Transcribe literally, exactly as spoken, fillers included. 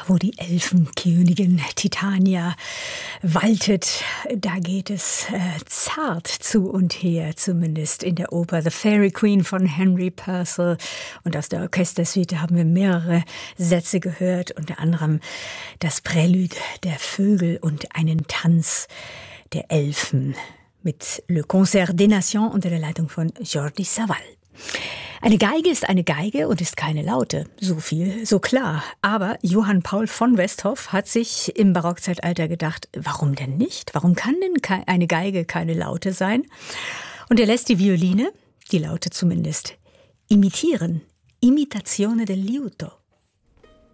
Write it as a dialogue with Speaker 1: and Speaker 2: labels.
Speaker 1: wo die Elfenkönigin Titania waltet, da geht es äh, zart zu und her, zumindest in der Oper The Fairy Queen von Henry Purcell. Und aus der Orchestersuite haben wir mehrere Sätze gehört, unter anderem das Prälude der Vögel und einen Tanz der Elfen mit Le Concert des Nations unter der Leitung von Jordi Savall. Eine Geige ist eine Geige und ist keine Laute. So viel, so klar. Aber Johann Paul von Westhoff hat sich im Barockzeitalter gedacht, warum denn nicht? Warum kann denn eine Geige keine Laute sein? Und er lässt die Violine, die Laute zumindest, imitieren. Imitazione del liuto.